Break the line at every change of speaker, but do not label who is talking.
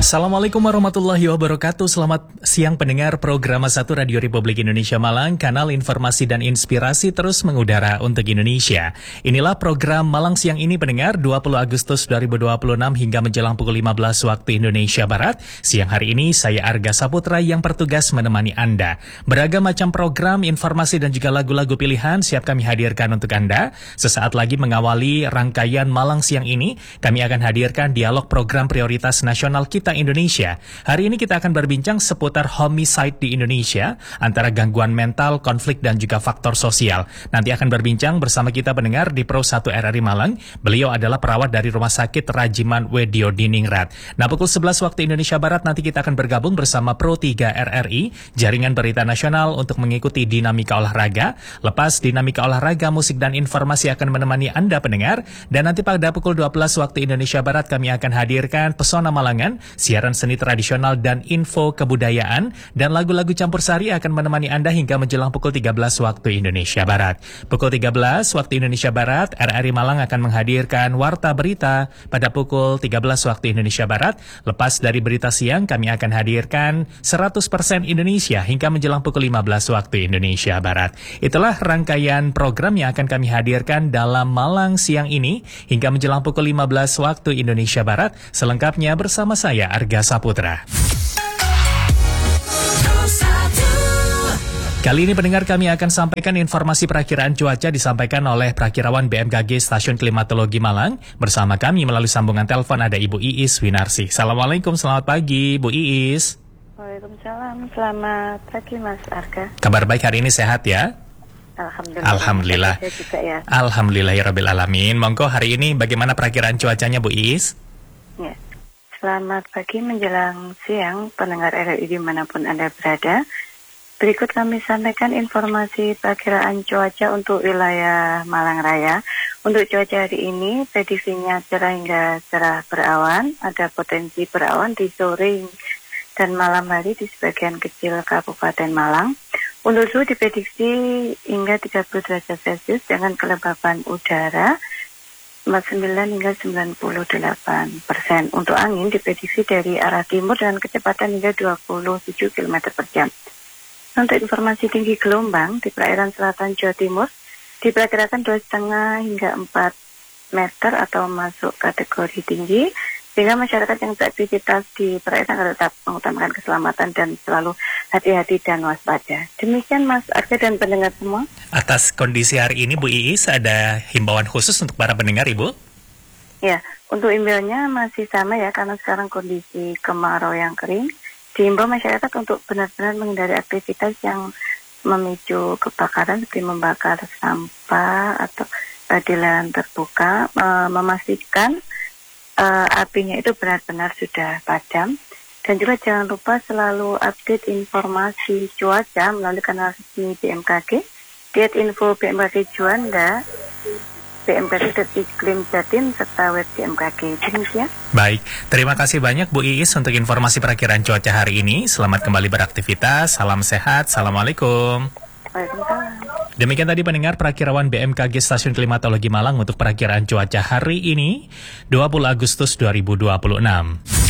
Assalamualaikum warahmatullahi wabarakatuh. Selamat siang pendengar program 1 Radio Republik Indonesia Malang, kanal informasi dan inspirasi terus mengudara untuk Indonesia. Inilah program Malang siang ini pendengar 20 Agustus 2026 hingga menjelang pukul 15 waktu Indonesia Barat. Siang hari ini saya Arga Saputra yang bertugas menemani Anda. Beragam macam program, informasi dan juga lagu-lagu pilihan siap kami hadirkan untuk Anda. Sesaat lagi mengawali rangkaian Malang siang ini, kami akan hadirkan dialog program prioritas nasional kita Indonesia. Hari ini kita akan berbincang seputar homicide di Indonesia, antara gangguan mental, konflik, dan juga faktor sosial. Nanti akan berbincang bersama kita pendengar di Pro 1 RRI Malang. Beliau adalah perawat dari Rumah Sakit Rajiman Wedio Diningrat. Nah, pukul 11 waktu Indonesia Barat nanti kita akan bergabung bersama Pro 3 RRI, jaringan berita nasional untuk mengikuti dinamika olahraga. Lepas dinamika olahraga, musik dan informasi akan menemani Anda pendengar. Dan nanti pada pukul 12 waktu Indonesia Barat kami akan hadirkan Pesona Malangan, siaran seni tradisional dan info kebudayaan, dan lagu-lagu campur sari akan menemani Anda hingga menjelang pukul 13 waktu Indonesia Barat. Pukul 13 waktu Indonesia Barat, RRI Malang akan menghadirkan Warta Berita pada pukul 13 waktu Indonesia Barat. Lepas dari berita siang, kami akan hadirkan 100% Indonesia hingga menjelang pukul 15 waktu Indonesia Barat. Itulah rangkaian program yang akan kami hadirkan dalam Malang siang ini hingga menjelang pukul 15 waktu Indonesia Barat. Selengkapnya bersama saya Arga Saputra. Kali ini pendengar kami akan sampaikan informasi perakiraan cuaca disampaikan oleh perakirawan BMKG Stasiun Klimatologi Malang. Bersama kami melalui sambungan telepon ada Ibu Iis Winarsi. Assalamualaikum, selamat pagi Bu Iis.
Waalaikumsalam, selamat pagi Mas Arga.
Kabar baik hari ini, sehat ya? Alhamdulillah.
Juga, ya.
Alhamdulillahirabbil alamin. Monggo hari ini bagaimana perakiraan cuacanya Bu Iis?
Ya. Selamat pagi menjelang siang pendengar RRI dimanapun Anda berada. Berikut kami sampaikan informasi perakiraan cuaca untuk wilayah Malang Raya. Untuk cuaca hari ini, prediksinya cerah hingga cerah berawan. Ada potensi berawan di sore dan malam hari di sebagian kecil Kabupaten Malang. Untuk suhu diprediksi hingga 30 derajat Celcius dengan kelembapan udara 49 hingga 98%. Untuk angin diprediksi dari arah timur dengan kecepatan hingga 27 km per jam. Untuk informasi tinggi gelombang di perairan selatan Jawa Timur diperkirakan 2,5 hingga 4 meter atau masuk kategori tinggi, sehingga masyarakat yang beraktivitas di perairan harus tetap mengutamakan keselamatan dan selalu hati-hati dan waspada. Demikian Mas Arga dan pendengar semua. Atas kondisi hari ini Bu Iis, ada himbauan khusus untuk para pendengar Ibu? Ya, untuk imbauannya masih sama ya, karena sekarang kondisi kemarau yang kering. Diimbau masyarakat untuk benar-benar menghindari aktivitas yang memicu kebakaran seperti membakar sampah atau di lahan terbuka, memastikan apinya itu benar-benar sudah padam. Dan juga jangan lupa selalu update informasi cuaca melalui kanal resmi BMKG, @info BMKG Juanda, BMKG.iklim Jatim, serta web BMKG. Demikian.
Baik, terima kasih banyak Bu Iis untuk informasi perakiraan cuaca hari ini. Selamat kembali beraktivitas, salam sehat, assalamualaikum.
Waalaikumsalam.
Demikian tadi pendengar perakirawan BMKG Stasiun Klimatologi Malang untuk perakiraan cuaca hari ini, 20 Agustus 2026.